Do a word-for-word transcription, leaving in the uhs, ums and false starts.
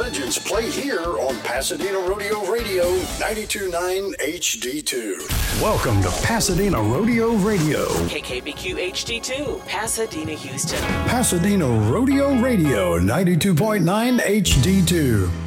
legends play here on Pasadena Rodeo Radio ninety-two point nine H D two. Welcome to Pasadena Rodeo Radio. K K B Q H D two, Pasadena, Houston. Pasadena Rodeo Radio ninety-two point nine H D two.